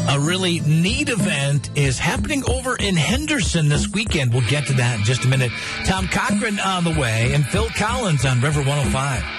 A really neat event is happening over in Henderson this weekend. We'll get to that in just a minute. Tom Cochran on the way and Phil Collins on River 105.